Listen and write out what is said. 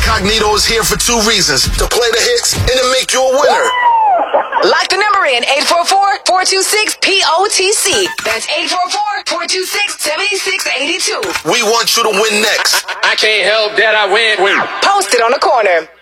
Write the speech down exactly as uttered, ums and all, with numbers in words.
Incognito is here for two reasons: to play the hits and to make you a winner. Lock the number in eight four four, four two six, P O T C. That's eight four four, four two six, seven six eight two. We want you to win next. I can't help that I win. win. Post it on the corner.